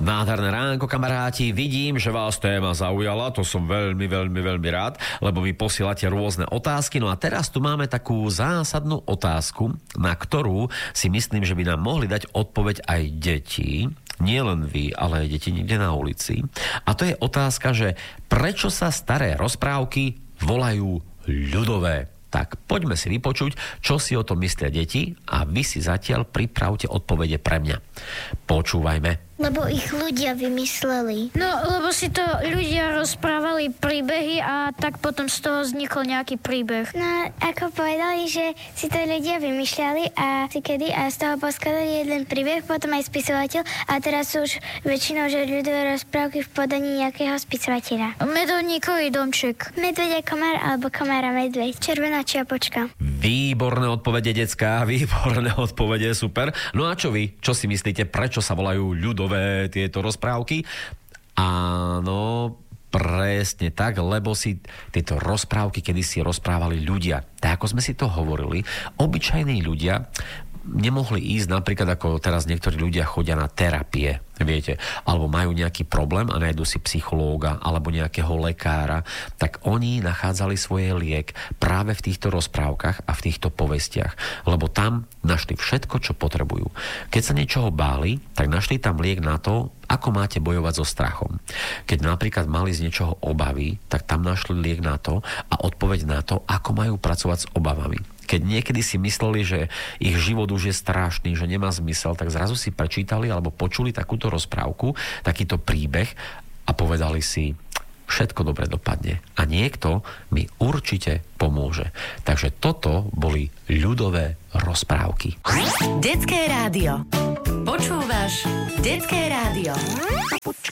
Nádherné ránko, kamaráti. Vidím, že vás téma zaujala. To som veľmi, veľmi, veľmi rád, lebo vy posielate rôzne otázky. No a teraz tu máme takú zásadnú otázku, na ktorú si myslím, že by nám mohli dať odpoveď aj deti. Nie len vy, ale aj deti niekde na ulici. A to je otázka, že prečo sa staré rozprávky volajú ľudové? Tak poďme si vypočuť, čo si o tom myslia deti a vy si zatiaľ pripravte odpovede pre mňa. Počúvajme. Lebo ich ľudia vymysleli. No, lebo si to ľudia rozprávali príbehy a tak potom z toho vznikol nejaký príbeh. No, ako povedali, že si to ľudia vymýšľali a z toho poskladali jeden príbeh, potom aj spisovateľ a teraz sú už väčšinou, že ľudové rozprávky v podaní nejakého spisovateľa. Medovníkový domček. Medveď a komár alebo komár a medveď. Červená čiapočka. Výborné odpovede, decká, výborné odpovede, super. No a čo vy? Čo si myslíte, prečo sa volajú ľudové tieto rozprávky? Áno, presne tak, lebo si tieto rozprávky kedysi rozprávali ľudia. Tak ako sme si to hovorili, obyčajní ľudia nemohli ísť napríklad, ako teraz niektorí ľudia chodia na terapie, viete, alebo majú nejaký problém a nájdu si psychológa alebo nejakého lekára, tak oni nachádzali svoje liek práve v týchto rozprávkach a v týchto povestiach, lebo tam našli všetko, čo potrebujú. Keď sa niečoho báli, tak našli tam liek na to, ako máte bojovať so strachom. Keď napríklad mali z niečoho obavy, tak tam našli liek na to a odpoveď na to, ako majú pracovať s obavami. Keď niekedy si mysleli, že ich život už je strašný, že nemá zmysel, tak zrazu si prečítali alebo počuli takúto rozprávku, takýto príbeh a povedali si, všetko dobre dopadne a niekto mi určite pomôže. Takže toto boli ľudové rozprávky. Detské rádio. Počúvaš Detské rádio.